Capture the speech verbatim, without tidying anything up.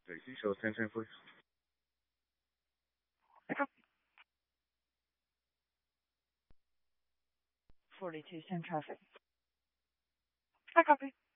Tracy, show stand time, please. forty-two, same traffic. I copy.